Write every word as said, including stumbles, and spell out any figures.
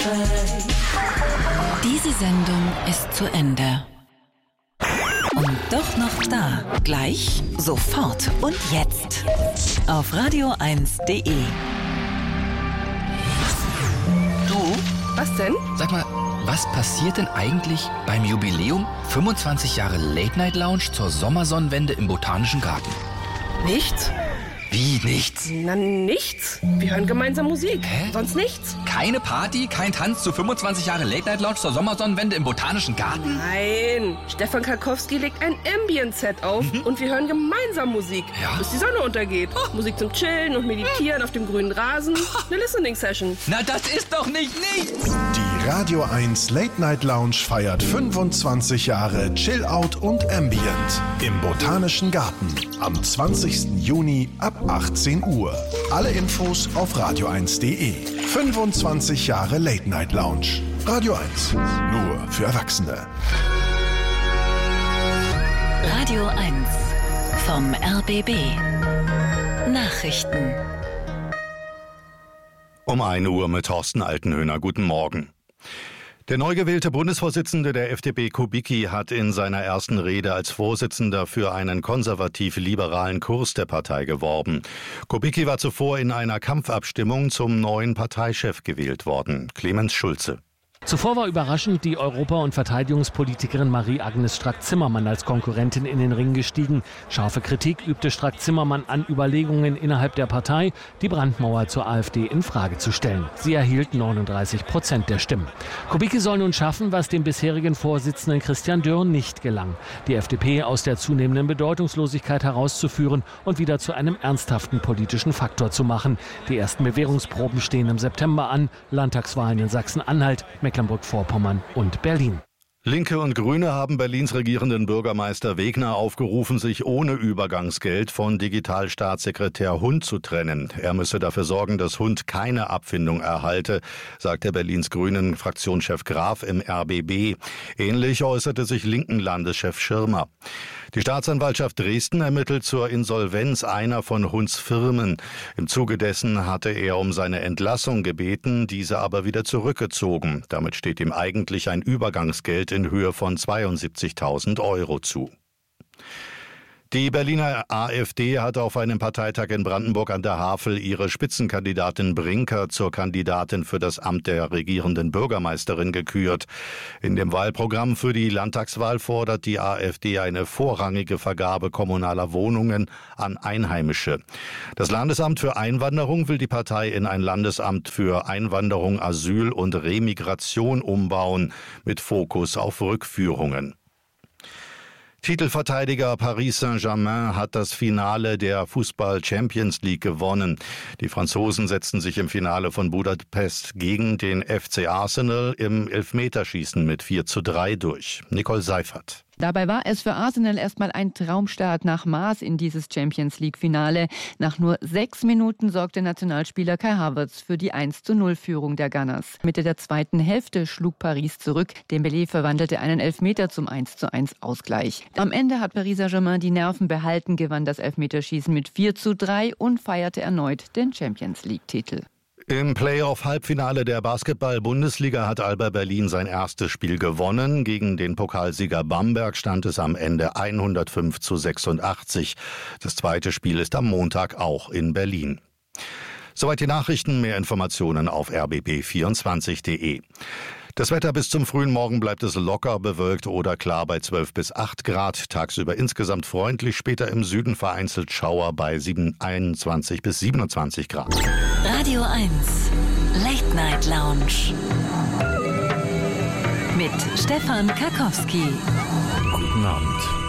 Diese Sendung ist zu Ende. Und doch noch da. Gleich, sofort und jetzt. Auf radio eins punkt de. Du? Was denn? Sag mal, was passiert denn eigentlich beim Jubiläum fünfundzwanzig Jahre Late Night Lounge zur Sommersonnenwende im Botanischen Garten? Nichts. Wie nichts? Na, nichts. Wir hören gemeinsam Musik. Hä? Sonst nichts. Keine Party, kein Tanz zu fünfundzwanzig Jahre Late Night Lounge zur Sommersonnenwende im Botanischen Garten? Nein. Stefan Karkowski legt ein Ambient-Set auf mhm. und wir hören gemeinsam Musik, ja. bis die Sonne untergeht. Oh. Musik zum Chillen und Meditieren auf dem grünen Rasen. Eine Listening-Session. Na, das ist doch nicht nichts. Die Radio eins Late Night Lounge feiert fünfundzwanzig Jahre Chill-Out und Ambient im Botanischen Garten am zwanzigsten Juni ab achtzehn Uhr. Alle Infos auf radio eins punkt de. fünfundzwanzig Jahre Late Night Lounge. Radio eins. Nur für Erwachsene. Radio eins vom R B B. Nachrichten. Um ein Uhr mit Thorsten Altenhöhner. Guten Morgen. Der neu gewählte Bundesvorsitzende der F D P, Kubicki, hat in seiner ersten Rede als Vorsitzender für einen konservativ-liberalen Kurs der Partei geworben. Kubicki war zuvor in einer Kampfabstimmung zum neuen Parteichef gewählt worden. Clemens Schulze. Zuvor war überraschend die Europa- und Verteidigungspolitikerin Marie-Agnes Strack-Zimmermann als Konkurrentin in den Ring gestiegen. Scharfe Kritik übte Strack-Zimmermann an Überlegungen innerhalb der Partei, die Brandmauer zur AfD in Frage zu stellen. Sie erhielt neununddreißig Prozent der Stimmen. Kubicki soll nun schaffen, was dem bisherigen Vorsitzenden Christian Dürr nicht gelang: die F D P aus der zunehmenden Bedeutungslosigkeit herauszuführen und wieder zu einem ernsthaften politischen Faktor zu machen. Die ersten Bewährungsproben stehen im September an. Landtagswahlen in Sachsen-Anhalt, Mecklenburg-Vorpommern und Berlin. Linke und Grüne haben Berlins regierenden Bürgermeister Wegner aufgerufen, sich ohne Übergangsgeld von Digitalstaatssekretär Hund zu trennen. Er müsse dafür sorgen, dass Hund keine Abfindung erhalte, sagte Berlins Grünen Fraktionschef Graf im R B B. Ähnlich äußerte sich linken Landeschef Schirmer. Die Staatsanwaltschaft Dresden ermittelt zur Insolvenz einer von Hunds Firmen. Im Zuge dessen hatte er um seine Entlassung gebeten, diese aber wieder zurückgezogen. Damit steht ihm eigentlich ein Übergangsgeld in Höhe von zweiundsiebzigtausend Euro zu. Die Berliner AfD hat auf einem Parteitag in Brandenburg an der Havel ihre Spitzenkandidatin Brinker zur Kandidatin für das Amt der regierenden Bürgermeisterin gekürt. In dem Wahlprogramm für die Landtagswahl fordert die AfD eine vorrangige Vergabe kommunaler Wohnungen an Einheimische. Das Landesamt für Einwanderung will die Partei in ein Landesamt für Einwanderung, Asyl und Remigration umbauen, mit Fokus auf Rückführungen. Titelverteidiger Paris Saint-Germain hat das Finale der Fußball-Champions League gewonnen. Die Franzosen setzten sich im Finale von Budapest gegen den F C Arsenal im Elfmeterschießen mit vier zu drei durch. Nicole Seifert. Dabei war es für Arsenal erstmal ein Traumstart nach Maß in dieses Champions-League-Finale. Nach nur sechs Minuten sorgte Nationalspieler Kai Havertz für die eins zu null Führung der Gunners. Mitte der zweiten Hälfte schlug Paris zurück. Dembélé verwandelte einen Elfmeter zum eins zu eins Ausgleich. Am Ende hat Paris Saint-Germain die Nerven behalten, gewann das Elfmeterschießen mit vier zu drei und feierte erneut den Champions-League-Titel. Im Playoff-Halbfinale der Basketball-Bundesliga hat Alba Berlin sein erstes Spiel gewonnen. Gegen den Pokalsieger Bamberg stand es am Ende hundertfünf zu sechsundachtzig. Das zweite Spiel ist am Montag auch in Berlin. Soweit die Nachrichten. Mehr Informationen auf r b b vierundzwanzig punkt de. Das Wetter bis zum frühen Morgen bleibt es locker bewölkt oder klar bei zwölf bis acht Grad. Tagsüber insgesamt freundlich, später im Süden vereinzelt Schauer bei einundzwanzig bis siebenundzwanzig Grad. Radio eins Late Night Lounge mit Stefan Karkowski. Guten Abend.